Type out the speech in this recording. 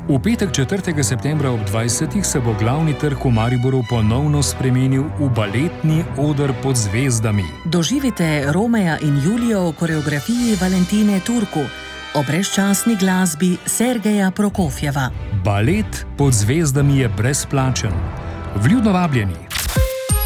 V petek 4. septembra ob 20. se bo glavni trg v Mariboru ponovno spremenil v baletni oder pod zvezdami. Doživite Romeja in Julijo v koreografiji Valentine Turku, o brezčasni glasbi Sergeja Prokofjeva. Balet pod zvezdami je brezplačen. Vljudno vabljeni!